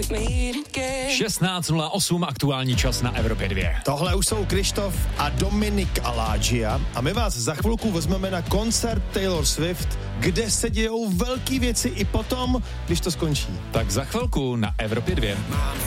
16:08 aktuální čas na Evropě 2. Tohle už jsou Krištof a Dominik Alágia a my vás za chvilku vezmeme na koncert Taylor Swift, kde se dějou velký věci i potom, když to skončí. Tak za chvilku na Evropě 2.